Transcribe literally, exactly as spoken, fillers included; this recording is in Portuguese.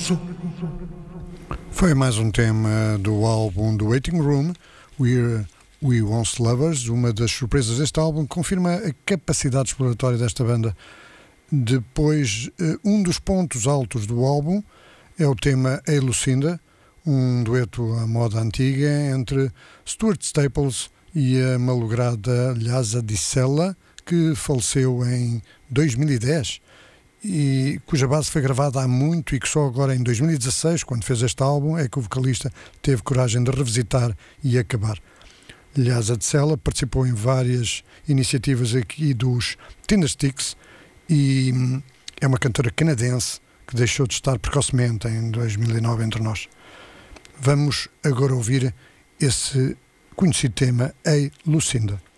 Foi mais um tema do álbum do Waiting Room, We're We Once Lovers. Uma das surpresas deste álbum confirma a capacidade exploratória desta banda. Depois, um dos pontos altos do álbum é o tema Hey Lucinda, um dueto à moda antiga entre Stuart Staples e a malograda Lhasa Di Sella, que faleceu em dois mil e dez e cuja base foi gravada há muito e que só agora em dois mil e dezasseis, quando fez este álbum, é que o vocalista teve coragem de revisitar e acabar. Lhasa Di Sella participou em várias iniciativas aqui dos Tindersticks e é uma cantora canadense que deixou de estar precocemente em dois mil e nove entre nós. Vamos agora ouvir esse conhecido tema Hey Lucinda.